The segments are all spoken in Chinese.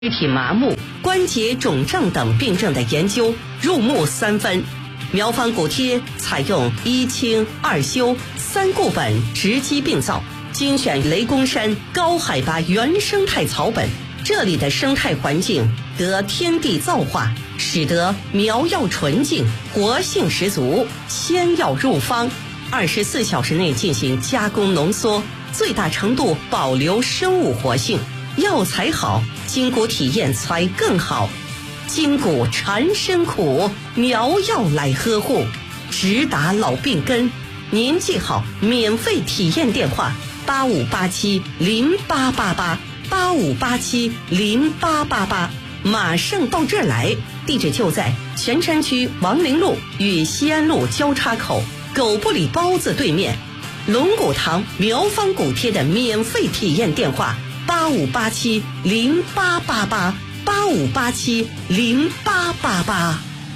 肢体麻木、关节肿胀等病症的研究入木三分。苗方骨贴采用一清二修三固本直击病灶，精选雷公山高海拔原生态草本，这里的生态环境得天地造化，使得苗药纯净，活性十足。鲜药入方，24小时内进行加工浓缩，最大程度保留生物活性。药材好，筋骨体验才更好。筋骨缠身苦，苗药来呵护，直达老病根。您记好免费体验电话：85870888，85870888，马上到这儿来。地址就在泉山区王陵路与西安路交叉口狗不理包子对面。龙骨堂苗方骨贴的免费体验电话：85870888，85870888。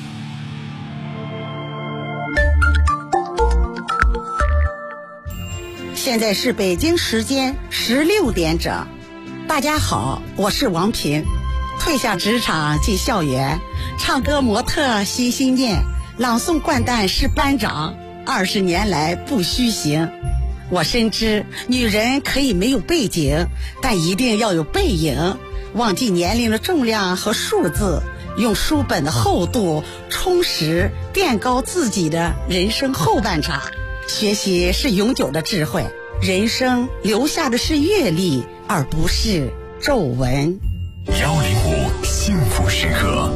现在是北京时间16点整。大家好，我是王平，退下职场进校园，唱歌模特心心念，朗诵掼蛋是班长，20年来不虚行。我深知女人可以没有背景，但一定要有背影。忘记年龄的重量和数字，用书本的厚度充实垫高自己的人生后半场。学习是永久的智慧，人生留下的是阅历，而不是皱纹。 105幸福时刻。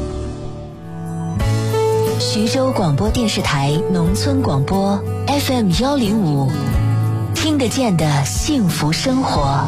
徐州广播电视台农村广播 FM 105，听得见的幸福生活。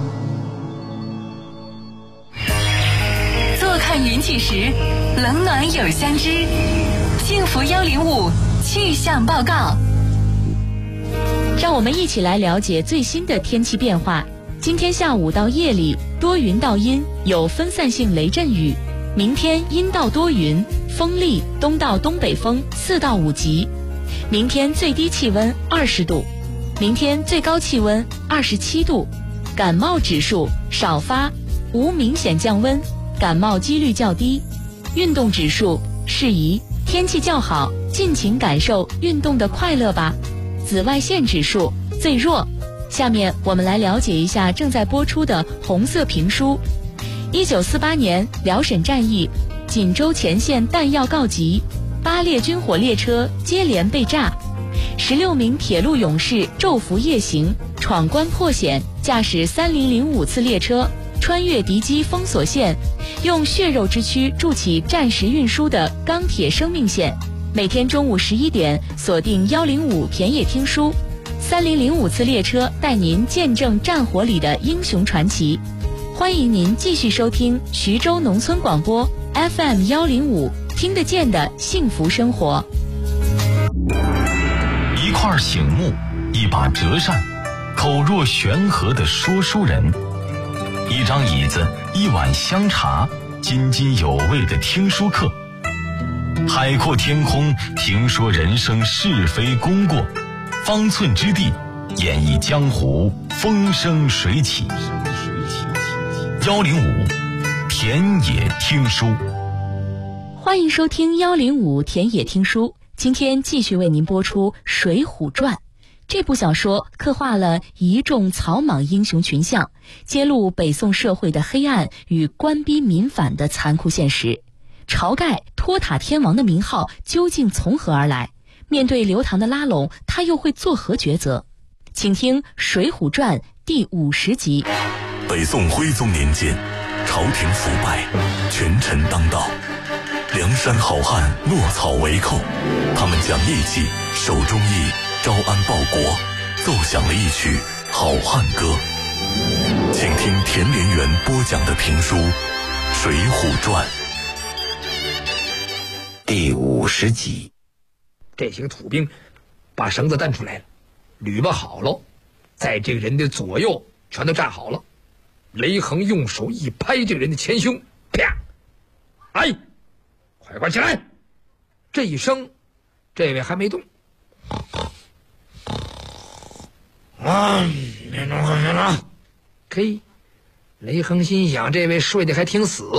坐看云起时，冷暖有相知。幸福105气象报告。 让我们一起来了解最新的天气变化。今天下午到夜里多云到阴，有分散性雷阵雨。明天阴到多云，风力东到东北风4到5级。明天最低气温20度，明天最高气温27度。感冒指数少发，无明显降温，感冒几率较低。运动指数适宜，天气较好，尽情感受运动的快乐吧。紫外线指数最弱。下面我们来了解一下正在播出的红色评书。1948年辽沈战役，锦州前线弹药告急，8列军火列车接连被炸，16名铁路勇士昼伏夜行，闯关破险，驾驶3005次列车穿越敌机封锁线，用血肉之躯筑起战时运输的钢铁生命线。每天中午11点锁定105田野听书，3005次列车带您见证战火里的英雄传奇。欢迎您继续收听徐州农村广播 FM 105，听得见的幸福生活。 一块醒目，一把折扇，口若悬河的说书人，一张椅子，一碗香茶，津津有味的听书课。海阔天空，评说人生是非功过，方寸之地，演绎江湖风生水起。105田野听书。 欢迎收听105田野听书。今天继续为您播出《水浒传》。这部小说刻画了一众草莽英雄群像，揭露北宋社会的黑暗与官逼民反的残酷现实。晁盖托塔天王的名号究竟从何而来？面对刘唐的拉拢，他又会作何抉择？请听《水浒传》第50集。 北宋徽宗年间，朝廷腐败，权臣当道，梁山好汉落草为寇，他们讲义气，守忠义，招安报国，奏响了一曲好汉歌。请听田连元播讲的评书《水浒传》第50集。 这些个土兵把绳子蹬出来了，捋吧好了，在这个人的左右全都站好了。雷横用手一拍这个人的前胸，啪！哎，快起来！这一声，这位还没动。别动，嘿， 雷横心想，这位睡得还挺死。